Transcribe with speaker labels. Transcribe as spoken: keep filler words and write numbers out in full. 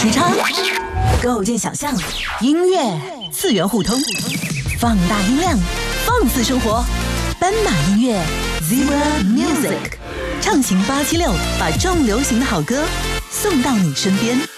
Speaker 1: 时差，构建想象，音乐次元互通，放大音量，放肆生活。斑马音乐 Zebra Music， 畅行八七六，把重流行的好歌送到你身边。